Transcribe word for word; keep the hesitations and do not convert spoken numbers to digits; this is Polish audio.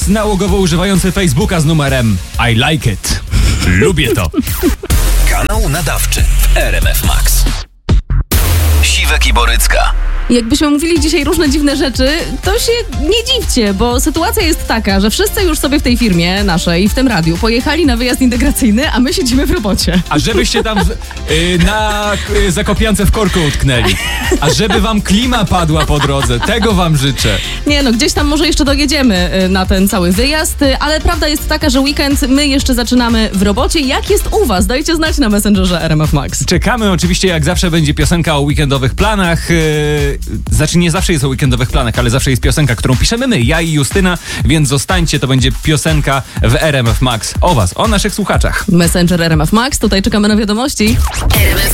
nałogowo używający Facebooka z numerem I like it. Lubię to. Kanał nadawczy w R M F Max. Siwek i Borycka. Jakbyśmy mówili dzisiaj różne dziwne rzeczy, to się nie dziwcie, bo sytuacja jest taka, że wszyscy już sobie w tej firmie naszej, w tym radiu, pojechali na wyjazd integracyjny, a my siedzimy w robocie. A żebyście tam w, y, na y, Zakopiance w korku utknęli. A żeby wam klima padła po drodze. Tego wam życzę. Nie no, gdzieś tam może jeszcze dojedziemy y, na ten cały wyjazd, y, ale prawda jest taka, że weekend my jeszcze zaczynamy w robocie. Jak jest u was? Dajcie znać na Messengerze R M F Max. Czekamy, oczywiście jak zawsze będzie piosenka o weekendowych planach. Yy, znaczy nie zawsze jest o weekendowych planach, ale zawsze jest piosenka, którą piszemy my, ja i Justyna, więc zostańcie, to będzie piosenka w R M F Max o was, o naszych słuchaczach. Messenger R M F Max, tutaj czekamy na wiadomości.